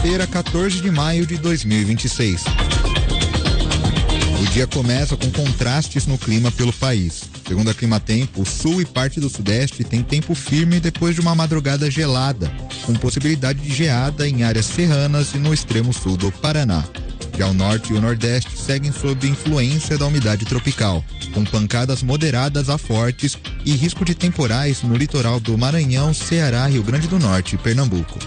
quinta-feira, 14 de maio de 2026. O dia começa com contrastes no clima pelo país. Segundo a Climatempo, o sul e parte do sudeste tem tempo firme depois de uma madrugada gelada, com possibilidade de geada em áreas serranas e no extremo sul do Paraná. Já o norte e o nordeste seguem sob influência da umidade tropical, com pancadas moderadas a fortes e risco de temporais no litoral do Maranhão, Ceará, Rio Grande do Norte e Pernambuco.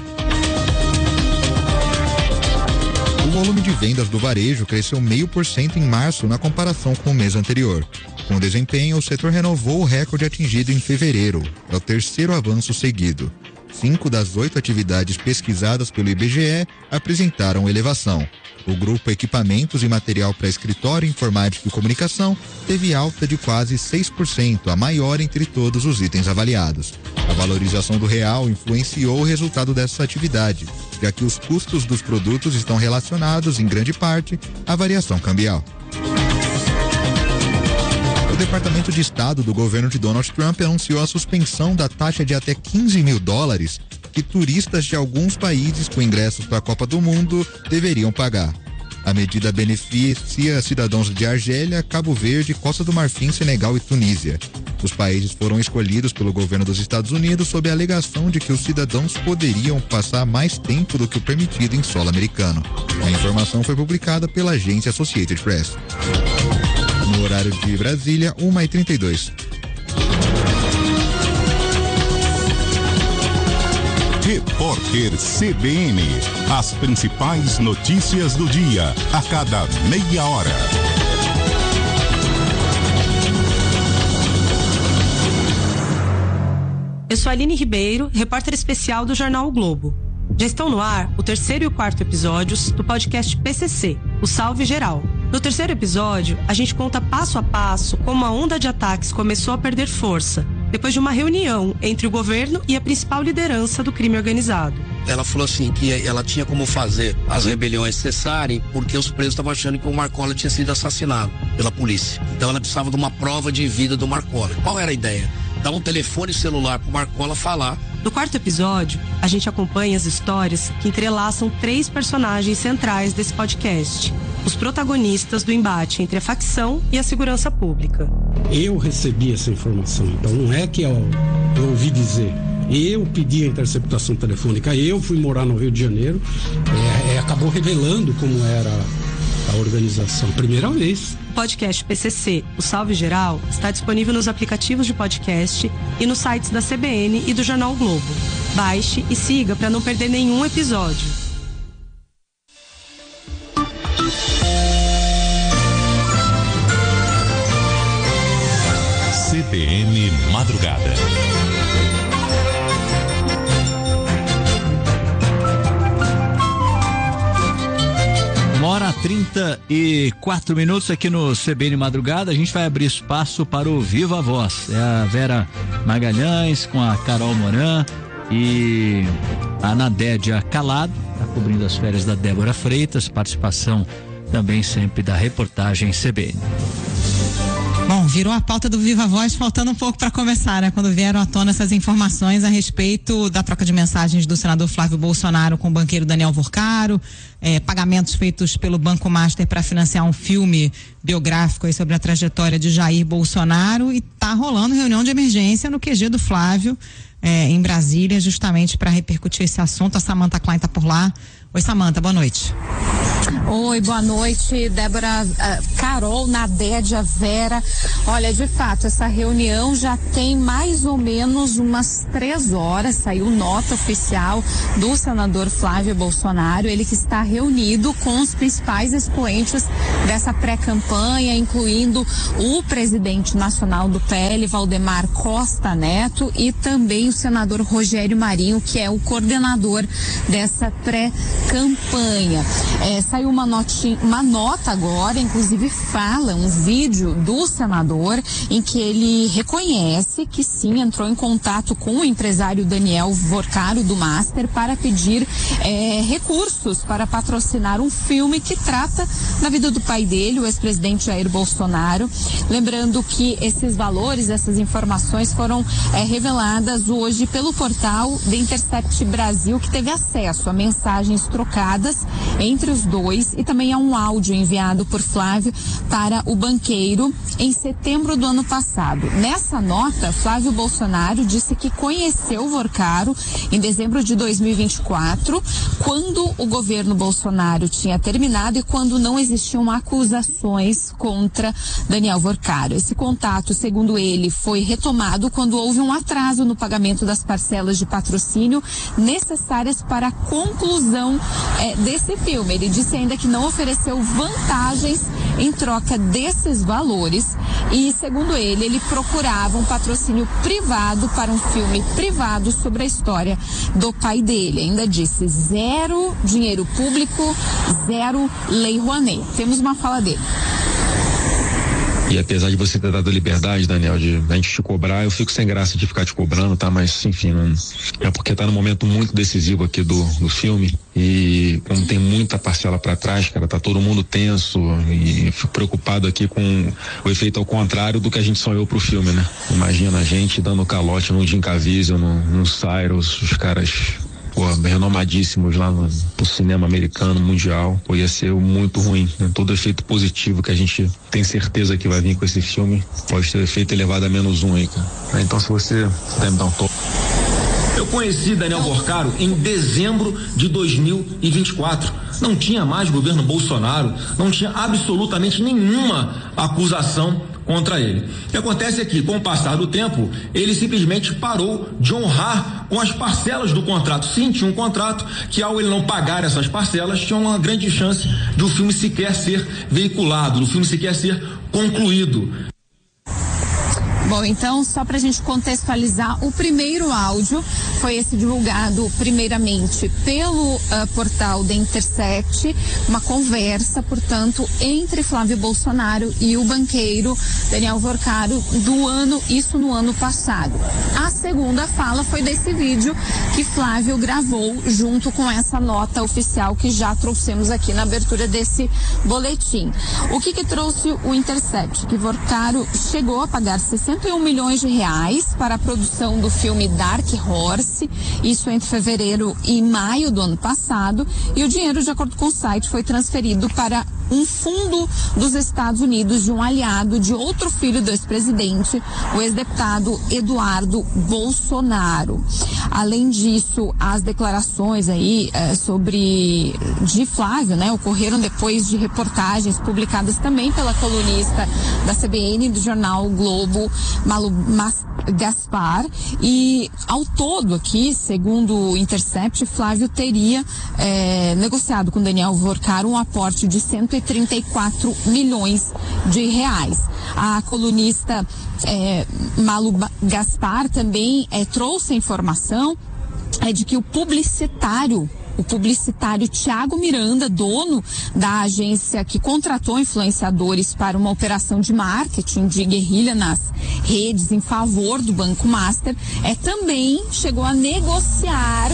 O volume de vendas do varejo cresceu 0,5% em março na comparação com o mês anterior. Com o desempenho, o setor renovou o recorde atingido em fevereiro. É o terceiro avanço seguido. 5 das 8 atividades pesquisadas pelo IBGE apresentaram elevação. O grupo Equipamentos e Material para Escritório, Informática e Comunicação teve alta de quase 6%, a maior entre todos os itens avaliados. A valorização do real influenciou o resultado dessa atividade, já que os custos dos produtos estão relacionados, em grande parte, à variação cambial. O Departamento de Estado do governo de Donald Trump anunciou a suspensão da taxa de até $15 mil que turistas de alguns países com ingressos para a Copa do Mundo deveriam pagar. A medida beneficia cidadãos de Argélia, Cabo Verde, Costa do Marfim, Senegal e Tunísia. Os países foram escolhidos pelo governo dos Estados Unidos sob a alegação de que os cidadãos poderiam passar mais tempo do que o permitido em solo americano. A informação foi publicada pela agência Associated Press. No horário de Brasília, 1h32. Repórter CBN. As principais notícias do dia, a cada meia hora. Eu sou Aline Ribeiro, repórter especial do Jornal O Globo. Já estão no ar o 3º e o 4º episódios do podcast PCC, o Salve Geral. No 3º episódio, a gente conta passo a passo como a onda de ataques começou a perder força, depois de uma reunião entre o governo e a principal liderança do crime organizado. Ela falou assim que ela tinha como fazer as rebeliões cessarem porque os presos estavam achando que o Marcola tinha sido assassinado pela polícia. Então ela precisava de uma prova de vida do Marcola. Qual era a ideia? Dar um telefone celular pro Marcola falar. No 4º episódio, a gente acompanha as histórias que entrelaçam 3 personagens centrais desse podcast. Os protagonistas do embate entre a facção e a segurança pública. Eu recebi essa informação, então não é que eu ouvi dizer. Eu pedi a interceptação telefônica, eu fui morar no Rio de Janeiro, acabou revelando como era a organização, primeira vez. O podcast PCC, o Salve Geral, está disponível nos aplicativos de podcast e nos sites da CBN e do Jornal o Globo. Baixe e siga para não perder nenhum episódio. CBN Madrugada. Hora 34 minutos aqui no CBN Madrugada. A gente vai abrir espaço para o Viva Voz. É a Vera Magalhães com a Carol Moran e a Nadédia Calado, tá cobrindo as férias da Débora Freitas, participação também sempre da reportagem CBN. Bom, virou a pauta do Viva Voz, faltando um pouco para começar, né? Quando vieram à tona essas informações a respeito da troca de mensagens do senador Flávio Bolsonaro com o banqueiro Daniel Vorcaro, pagamentos feitos pelo Banco Master para financiar um filme biográfico aí sobre a trajetória de Jair Bolsonaro, e tá rolando reunião de emergência no QG do Flávio, em Brasília, justamente para repercutir esse assunto. A Samantha Klein tá por lá. Oi, Samantha, boa noite. Oi, boa noite, Débora, Carol, Nadédia, Vera. Olha, de fato, essa reunião já tem mais ou menos umas 3 horas, saiu nota oficial do senador Flávio Bolsonaro, ele que está reunido com os principais expoentes dessa pré-campanha, incluindo o presidente nacional do PL, Valdemar Costa Neto, e também o senador Rogério Marinho, que é o coordenador dessa pré-campanha. Saiu uma nota agora, inclusive fala um vídeo do senador em que ele reconhece que sim, entrou em contato com o empresário Daniel Vorcaro do Master para pedir recursos para patrocinar um filme que trata da vida do pai pai dele, o ex-presidente Jair Bolsonaro. Lembrando que esses valores, essas informações foram reveladas hoje pelo portal The Intercept Brasil, que teve acesso a mensagens trocadas entre os dois e também a um áudio enviado por Flávio para o banqueiro em setembro do ano passado. Nessa nota, Flávio Bolsonaro disse que conheceu o Vorcaro em dezembro de 2024, quando o governo Bolsonaro tinha terminado e quando não existiam acusações contra Daniel Vorcaro. Esse contato, segundo ele, foi retomado quando houve um atraso no pagamento das parcelas de patrocínio necessárias para a conclusão desse filme. Ele disse ainda que não ofereceu vantagens em troca desses valores e, segundo ele procurava um patrocínio privado para um filme privado sobre a história do pai dele. Ainda disse: zero dinheiro público, zero Lei Rouanet. Temos uma fala dele. E apesar de você ter dado liberdade, Daniel, de a gente te cobrar, eu fico sem graça de ficar te cobrando, tá? Mas, enfim, não, é porque tá num momento muito decisivo aqui do filme e como tem muita parcela pra trás, cara, tá todo mundo tenso e fico preocupado aqui com o efeito ao contrário do que a gente sonhou pro filme, né? Imagina a gente dando calote no Jim Caviezel, no Cyrus, os caras renomadíssimos lá no cinema americano, mundial. Ia ser muito ruim, né? Todo efeito positivo que a gente tem certeza que vai vir com esse filme pode ter efeito elevado a -1 aí, cara. Então, se você puder me dar um toque. Eu conheci Daniel Vorcaro em dezembro de 2024. Não tinha mais governo Bolsonaro, não tinha absolutamente nenhuma acusação contra ele. O que acontece é que, com o passar do tempo, ele simplesmente parou de honrar com as parcelas do contrato. Sim, tinha um contrato que, ao ele não pagar essas parcelas, tinha uma grande chance de o filme sequer ser veiculado, do filme sequer ser concluído. Bom, então, só para a gente contextualizar, o primeiro áudio foi esse divulgado primeiramente pelo portal The Intercept, uma conversa, portanto, entre Flávio Bolsonaro e o banqueiro Daniel Vorcaro isso no ano passado. A segunda fala foi desse vídeo que Flávio gravou junto com essa nota oficial que já trouxemos aqui na abertura desse boletim. O que trouxe o Intercept? Que Vorcaro chegou a pagar 61 milhões de reais para a produção do filme Dark Horse, isso entre fevereiro e maio do ano passado, e o dinheiro, de acordo com o site, foi transferido para um fundo dos Estados Unidos de um aliado de outro filho do ex-presidente, o ex-deputado Eduardo Bolsonaro. Além disso, as declarações aí de Flávio, né, ocorreram depois de reportagens publicadas também pela colunista da CBN do jornal o Globo, Malu Gaspar, e ao todo aqui, segundo o Intercept, Flávio teria negociado com Daniel Vorcaro um aporte de 134 milhões de reais. A colunista Malu Gaspar também trouxe a informação de que o publicitário Thiago Miranda, dono da agência que contratou influenciadores para uma operação de marketing de guerrilha nas redes em favor do Banco Master, também chegou a negociar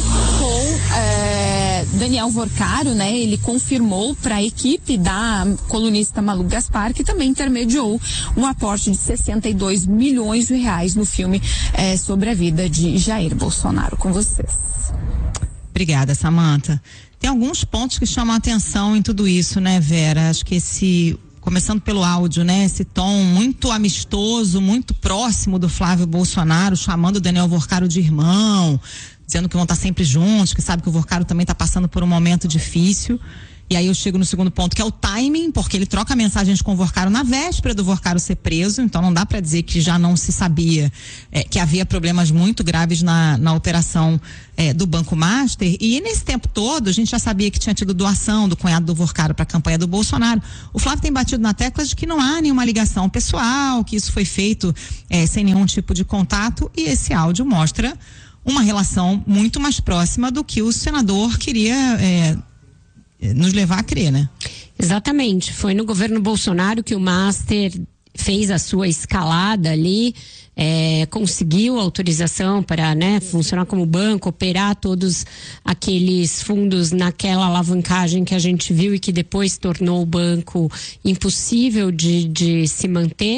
com Daniel Vorcaro, né? Ele confirmou para a equipe da colunista Malu Gaspar que também intermediou um aporte de 62 milhões de reais no filme sobre a vida de Jair Bolsonaro. Com vocês. Obrigada, Samantha. Tem alguns pontos que chamam a atenção em tudo isso, né, Vera? Acho que começando pelo áudio, né? Esse tom muito amistoso, muito próximo do Flávio Bolsonaro, chamando o Daniel Vorcaro de irmão, dizendo que vão estar sempre juntos, que sabe que o Vorcaro também está passando por um momento difícil. E aí eu chego no segundo ponto, que é o timing, porque ele troca mensagens com o Vorcaro na véspera do Vorcaro ser preso, então não dá para dizer que já não se sabia que havia problemas muito graves na operação do Banco Master. E nesse tempo todo, a gente já sabia que tinha tido doação do cunhado do Vorcaro para a campanha do Bolsonaro. O Flávio tem batido na tecla de que não há nenhuma ligação pessoal, que isso foi feito sem nenhum tipo de contato, e esse áudio mostra uma relação muito mais próxima do que o senador queria nos levar a crer, né? Exatamente. Foi no governo Bolsonaro que o Master fez a sua escalada ali, conseguiu autorização para, né, funcionar como banco, operar todos aqueles fundos naquela alavancagem que a gente viu e que depois tornou o banco impossível de se manter,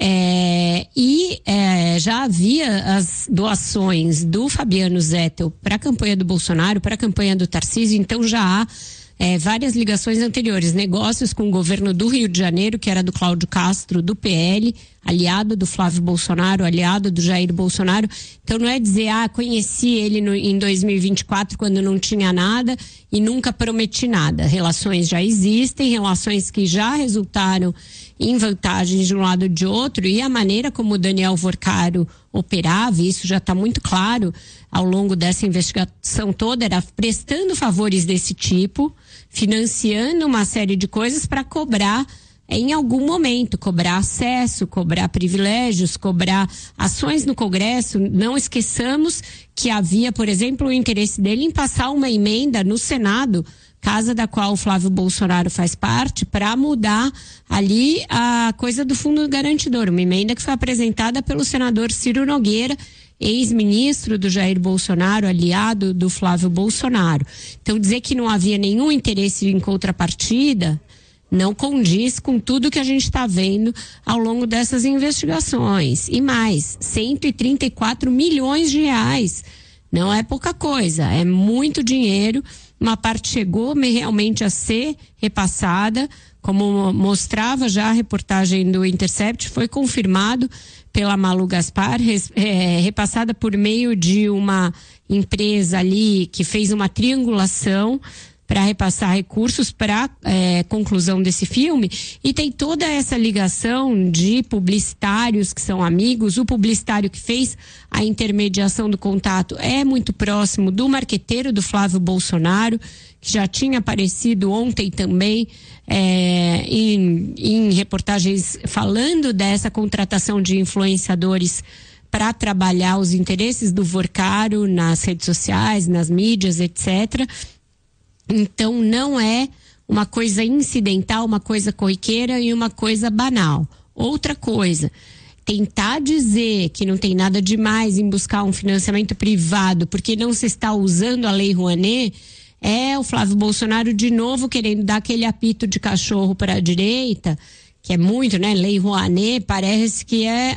já havia as doações do Fabiano Zettel para a campanha do Bolsonaro, para a campanha do Tarcísio, então já há várias ligações anteriores, negócios com o governo do Rio de Janeiro, que era do Cláudio Castro, do PL, aliado do Flávio Bolsonaro, aliado do Jair Bolsonaro. Então não é dizer, conheci ele em 2024 quando não tinha nada e nunca prometi nada. Relações já existem, relações que já resultaram em vantagens de um lado ou de outro, e a maneira como o Daniel Vorcaro operava, isso já está muito claro ao longo dessa investigação toda, era prestando favores desse tipo, financiando uma série de coisas para cobrar em algum momento, cobrar acesso, cobrar privilégios, cobrar ações no Congresso. Não esqueçamos que havia, por exemplo, o interesse dele em passar uma emenda no Senado, casa da qual o Flávio Bolsonaro faz parte, para mudar ali a coisa do Fundo Garantidor, uma emenda que foi apresentada pelo senador Ciro Nogueira, ex-ministro do Jair Bolsonaro, aliado do Flávio Bolsonaro. Então, dizer que não havia nenhum interesse em contrapartida não condiz com tudo que a gente está vendo ao longo dessas investigações. E mais, 134 milhões de reais. Não é pouca coisa, é muito dinheiro. Uma parte chegou realmente a ser repassada, como mostrava já a reportagem do Intercept, foi confirmado pela Malu Gaspar, repassada por meio de uma empresa ali que fez uma triangulação para repassar recursos para conclusão desse filme, e tem toda essa ligação de publicitários que são amigos. O publicitário que fez a intermediação do contato é muito próximo do marqueteiro do Flávio Bolsonaro, que já tinha aparecido ontem também em reportagens falando dessa contratação de influenciadores para trabalhar os interesses do Vorcaro nas redes sociais, nas mídias, etc. Então não é uma coisa incidental, uma coisa corriqueira e uma coisa banal. Outra coisa, tentar dizer que não tem nada demais em buscar um financiamento privado porque não se está usando a Lei Rouanet, é o Flávio Bolsonaro de novo querendo dar aquele apito de cachorro para a direita, que é muito, né? Lei Rouanet parece que é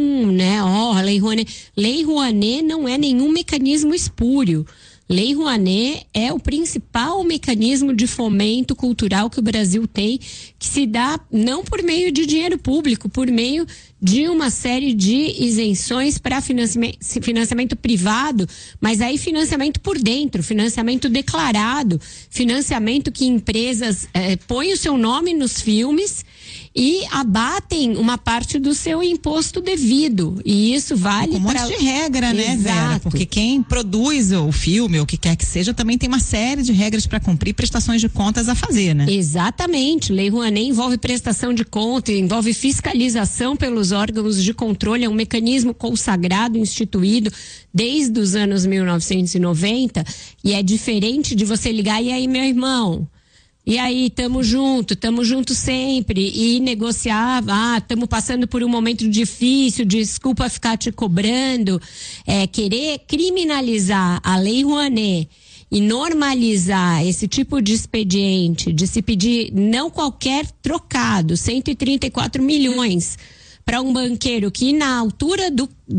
Lei Rouanet. Lei Rouanet não é nenhum mecanismo espúrio. Lei Rouanet é o principal mecanismo de fomento cultural que o Brasil tem, que se dá não por meio de dinheiro público, por meio de uma série de isenções para financiamento privado, mas aí financiamento por dentro, financiamento declarado, financiamento que empresas põem o seu nome nos filmes e abatem uma parte do seu imposto devido. E isso vale para... Um monte de regra, né, Vera? Porque quem produz o filme, ou o que quer que seja, também tem uma série de regras para cumprir, prestações de contas a fazer, né? Exatamente. Lei Rouanet envolve prestação de conta, envolve fiscalização pelos órgãos de controle, é um mecanismo consagrado, instituído desde os anos 1990, e é diferente de você ligar, e aí, meu irmão? E aí, tamo junto sempre, e negociar, tamo passando por um momento difícil, desculpa ficar te cobrando, querer criminalizar a Lei Rouanet e normalizar esse tipo de expediente, de se pedir não qualquer trocado, 134 milhões para um banqueiro que na altura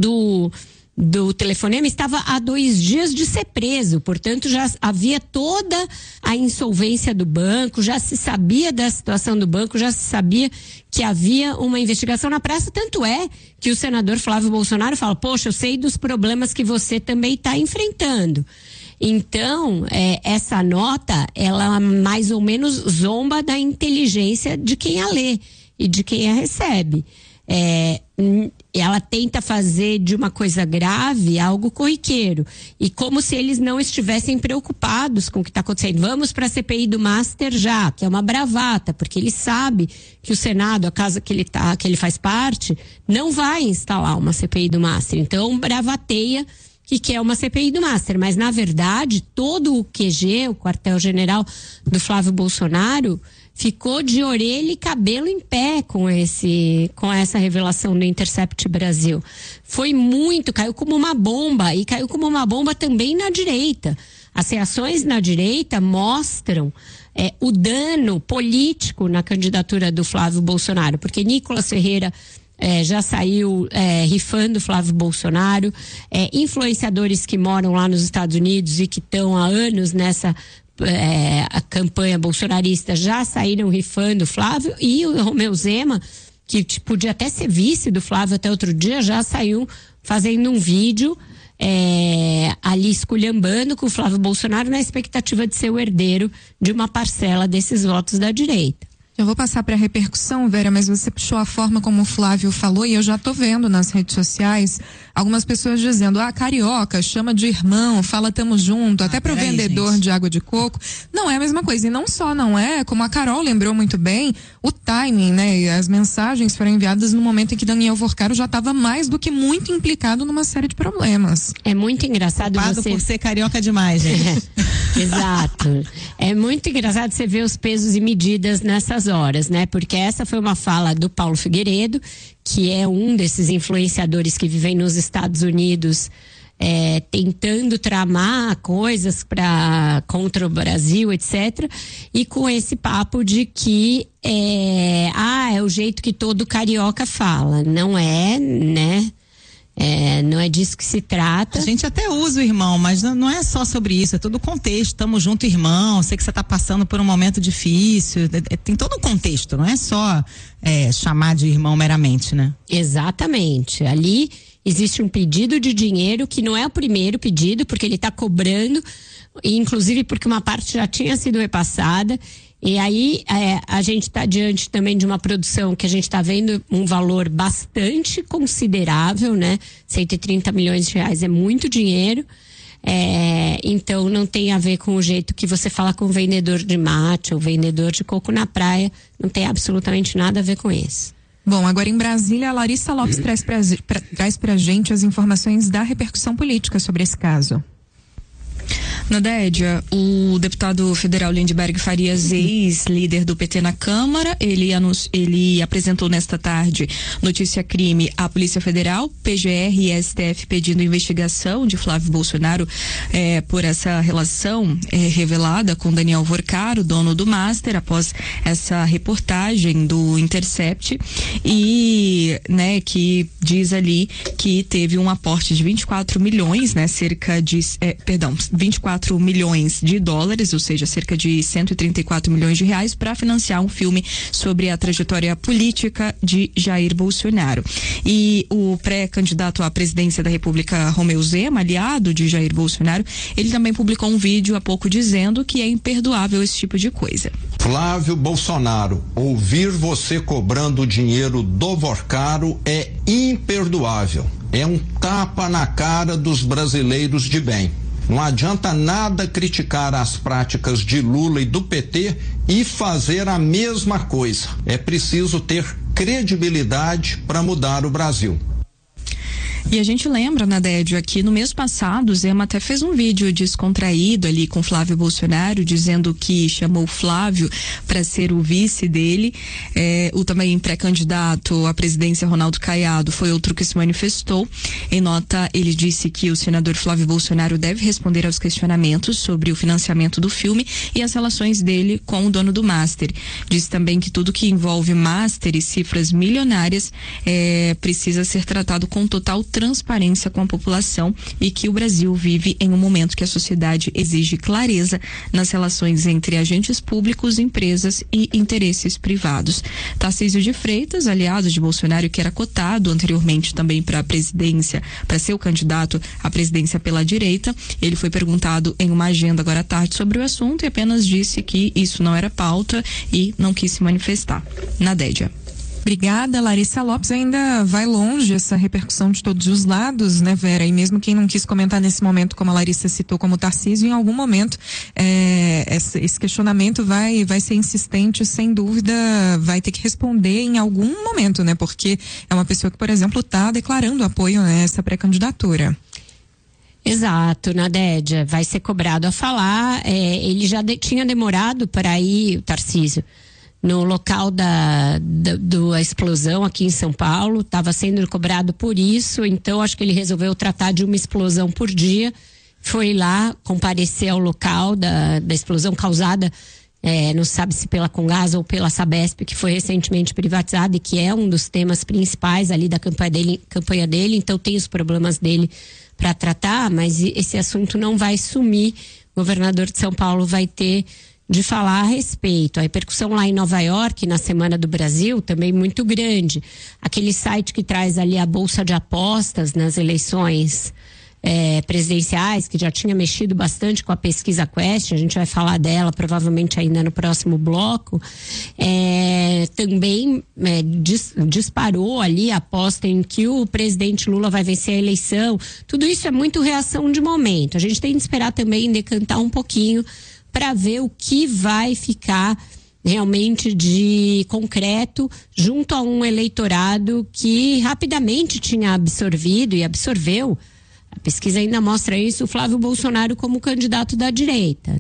do telefonema estava há 2 dias de ser preso, portanto já havia toda a insolvência do banco, já se sabia da situação do banco, já se sabia que havia uma investigação na praça, tanto é que o senador Flávio Bolsonaro fala, poxa, eu sei dos problemas que você também está enfrentando. Então, essa nota, ela mais ou menos zomba da inteligência de quem a lê e de quem a recebe. Ela tenta fazer de uma coisa grave algo corriqueiro, e como se eles não estivessem preocupados com o que está acontecendo. Vamos para a CPI do Master já, que é uma bravata, porque ele sabe que o Senado, a casa que ele faz parte, não vai instalar uma CPI do Master. Então bravateia que quer uma CPI do Master, mas na verdade todo o QG, o quartel-general do Flávio Bolsonaro, ficou de orelha e cabelo em pé com essa revelação do Intercept Brasil. Caiu como uma bomba, e caiu como uma bomba também na direita. As reações na direita mostram o dano político na candidatura do Flávio Bolsonaro, porque Nicolas Ferreira já saiu rifando Flávio Bolsonaro, influenciadores que moram lá nos Estados Unidos e que estão há anos nessa a campanha bolsonarista já saíram rifando Flávio, e o Romeu Zema, que podia até ser vice do Flávio até outro dia, já saiu fazendo um vídeo ali esculhambando com o Flávio Bolsonaro na expectativa de ser o herdeiro de uma parcela desses votos da direita. Eu vou passar para a repercussão, Vera, mas você puxou a forma como o Flávio falou, e eu já tô vendo nas redes sociais algumas pessoas dizendo, carioca, chama de irmão, fala tamo junto, até pro vendedor de água de coco. Não é a mesma coisa, e não só não é, como a Carol lembrou muito bem, o timing, né, e as mensagens foram enviadas no momento em que Daniel Vorcaro já estava mais do que muito implicado numa série de problemas. É muito engraçado você... por ser carioca demais, gente. Exato. É muito engraçado você ver os pesos e medidas nessas horas, né? Porque essa foi uma fala do Paulo Figueiredo, que é um desses influenciadores que vivem nos Estados Unidos, tentando tramar coisas contra o Brasil, etc. E com esse papo de que é o jeito que todo carioca fala. Não é, né? Não é disso que se trata. A gente até usa o irmão, mas não é só sobre isso, é todo o contexto. Tamo junto, irmão, sei que você tá passando por um momento difícil, tem todo um contexto, não é só chamar de irmão meramente, né? Exatamente, ali existe um pedido de dinheiro que não é o primeiro pedido, porque ele tá cobrando, inclusive porque uma parte já tinha sido repassada. E aí a gente está diante também de uma produção que a gente está vendo um valor bastante considerável, né? 130 milhões de reais é muito dinheiro. Então não tem a ver com o jeito que você fala com o vendedor de mate ou vendedor de coco na praia. Não tem absolutamente nada a ver com isso. Bom, agora em Brasília, a Larissa Lopes traz pra gente as informações da repercussão política sobre esse caso. Nadédia, o deputado federal Lindbergh Farias, ex-líder do PT na Câmara, ele apresentou nesta tarde notícia crime à Polícia Federal, PGR e STF pedindo investigação de Flávio Bolsonaro por essa relação revelada com Daniel Vorcaro, dono do Master, após essa reportagem do Intercept, e que diz ali que teve um aporte de 24 milhões, né, 24 milhões de dólares, ou seja, cerca de 134 milhões de reais, para financiar um filme sobre a trajetória política de Jair Bolsonaro. E o pré-candidato à presidência da República, Romeu Zema, aliado de Jair Bolsonaro, ele também publicou um vídeo há pouco dizendo que é imperdoável esse tipo de coisa. Flávio Bolsonaro, ouvir você cobrando dinheiro do Vorcaro é imperdoável. É um tapa na cara dos brasileiros de bem. Não adianta nada criticar as práticas de Lula e do PT e fazer a mesma coisa. É preciso ter credibilidade para mudar o Brasil. E a gente lembra, Nadédia, que no mês passado o Zema até fez um vídeo descontraído ali com Flávio Bolsonaro, dizendo que chamou Flávio para ser o vice dele. O também pré-candidato à presidência, Ronaldo Caiado, foi outro que se manifestou. Em nota, ele disse que o senador Flávio Bolsonaro deve responder aos questionamentos sobre o financiamento do filme e as relações dele com o dono do Master. Disse também que tudo que envolve Master e cifras milionárias precisa ser tratado com total transparência com a população, e que o Brasil vive em um momento que a sociedade exige clareza nas relações entre agentes públicos, empresas e interesses privados. Tarcísio de Freitas, aliado de Bolsonaro, que era cotado anteriormente também para a presidência, para ser o candidato à presidência pela direita, ele foi perguntado em uma agenda agora à tarde sobre o assunto e apenas disse que isso não era pauta e não quis se manifestar. Nadédia. Obrigada, Larissa Lopes. Ainda vai longe essa repercussão de todos os lados, né, Vera? E mesmo quem não quis comentar nesse momento, como a Larissa citou, como o Tarcísio, em algum momento esse questionamento vai ser insistente, sem dúvida, vai ter que responder em algum momento, né? Porque é uma pessoa que, por exemplo, está declarando apoio a essa pré-candidatura. Exato, Nadédia, vai ser cobrado a falar. Ele já tinha demorado para ir, o Tarcísio, no local da explosão aqui em São Paulo, estava sendo cobrado por isso, então acho que ele resolveu tratar de uma explosão por dia, foi lá comparecer ao local da explosão causada, não sabe se pela Comgás ou pela Sabesp, que foi recentemente privatizada e que é um dos temas principais ali da campanha dele, então tem os problemas dele para tratar, mas esse assunto não vai sumir. O governador de São Paulo vai ter de falar a respeito. A repercussão lá em Nova York, na Semana do Brasil, também muito grande. Aquele site que traz ali a bolsa de apostas nas eleições presidenciais, que já tinha mexido bastante com a pesquisa Quest, a gente vai falar dela provavelmente ainda no próximo bloco, também disparou ali a aposta em que o presidente Lula vai vencer a eleição. Tudo isso é muito reação de momento. A gente tem que esperar também decantar um pouquinho para ver o que vai ficar realmente de concreto junto a um eleitorado que rapidamente tinha absorvido e absorveu. A pesquisa ainda mostra isso, o Flávio Bolsonaro como candidato da direita.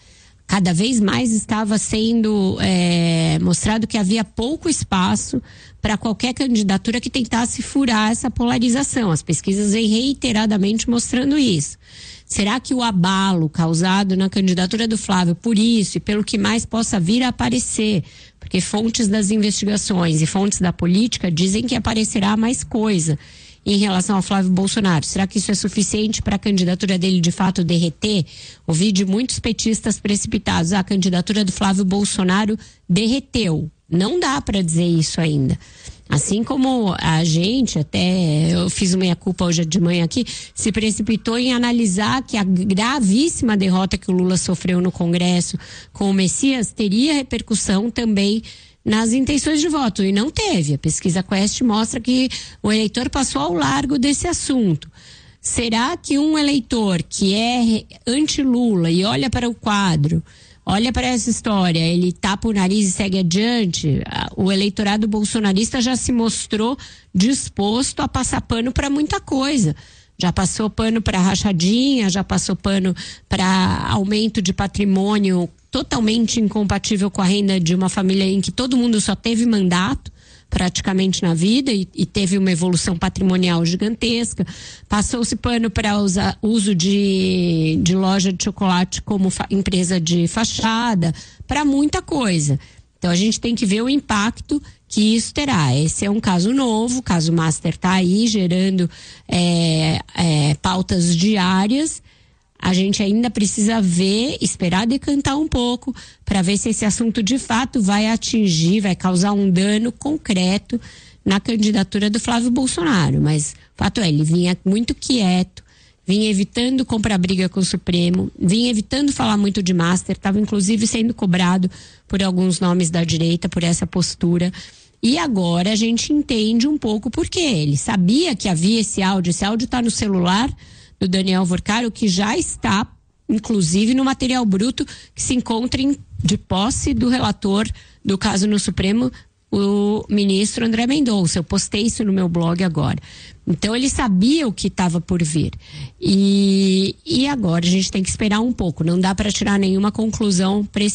Cada vez mais estava sendo mostrado que havia pouco espaço para qualquer candidatura que tentasse furar essa polarização. As pesquisas vêm reiteradamente mostrando isso. Será que o abalo causado na candidatura do Flávio por isso e pelo que mais possa vir a aparecer, porque fontes das investigações e fontes da política dizem que aparecerá mais coisa em relação ao Flávio Bolsonaro. Será que isso é suficiente para a candidatura dele de fato derreter? Ouvi de muitos petistas precipitados, a candidatura do Flávio Bolsonaro derreteu. Não dá para dizer isso ainda. Assim como a gente, até eu fiz uma meia-culpa hoje de manhã aqui, se precipitou em analisar que a gravíssima derrota que o Lula sofreu no Congresso com o Messias teria repercussão também nas intenções de voto, e não teve. A pesquisa Quest mostra que o eleitor passou ao largo desse assunto. Será que um eleitor que é anti-Lula e olha para o quadro, olha para essa história, ele tapa o nariz e segue adiante? O eleitorado bolsonarista já se mostrou disposto a passar pano para muita coisa. Já passou pano para rachadinha, já passou pano para aumento de patrimônio totalmente incompatível com a renda de uma família em que todo mundo só teve mandato praticamente na vida e teve uma evolução patrimonial gigantesca. Passou-se pano para uso de loja de chocolate como empresa de fachada, para muita coisa. Então a gente tem que ver o impacto que isso terá. Esse é um caso novo, o caso Master está aí gerando pautas diárias. A gente ainda precisa ver, esperar decantar um pouco para ver se esse assunto de fato vai causar um dano concreto na candidatura do Flávio Bolsonaro. Mas o fato ele vinha muito quieto, vinha evitando comprar briga com o Supremo, vinha evitando falar muito de Master, estava inclusive sendo cobrado por alguns nomes da direita por essa postura. E agora a gente entende um pouco por quê. Ele sabia que havia esse áudio está no celular do Daniel Vorcaro, que já está, inclusive, no material bruto que se encontra de posse do relator do caso no Supremo, o ministro André Mendonça. Eu postei isso no meu blog agora. Então ele sabia o que estava por vir. E agora a gente tem que esperar um pouco. Não dá para tirar nenhuma conclusão